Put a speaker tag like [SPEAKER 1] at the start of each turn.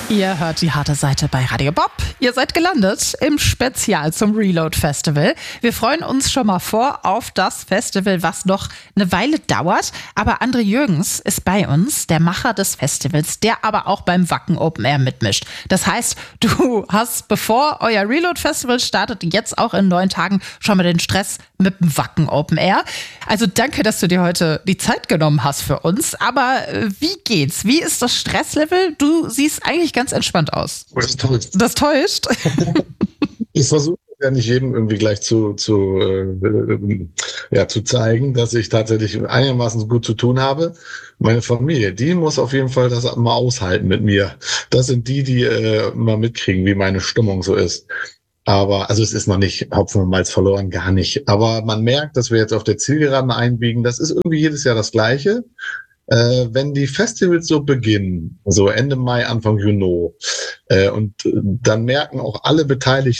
[SPEAKER 1] Ihr hört die harte Seite bei Radio Bob. Ihr seid gelandet im Spezial zum Reload Festival. Wir freuen uns schon mal vor auf das Festival, was noch eine Weile dauert. Aber André Jürgens ist bei uns, der Macher des Festivals, der aber auch beim Wacken Open Air mitmischt. Das heißt, du hast, bevor euer Reload Festival startet, jetzt auch in 9 Tagen schon mal den Stress mit dem Wacken Open Air. Also danke, dass du dir heute die Zeit genommen hast für uns. Aber wie geht's? Wie ist das Stresslevel? Du siehst eigentlich ganz entspannt aus.
[SPEAKER 2] Das täuscht.
[SPEAKER 1] Das täuscht?
[SPEAKER 2] Ich versuche ja nicht jedem irgendwie gleich zu zeigen, dass ich tatsächlich einigermaßen gut zu tun habe. Meine Familie, die muss auf jeden Fall das mal aushalten mit mir. Das sind die mal mitkriegen, wie meine Stimmung so ist. Aber, also es ist noch nicht Hopfen und Malz verloren, gar nicht. Aber man merkt, dass wir jetzt auf der Zielgeraden einbiegen. Das ist irgendwie jedes Jahr das Gleiche. Wenn die Festivals so beginnen, so Ende Mai, Anfang Juni, und dann merken auch alle Beteiligten,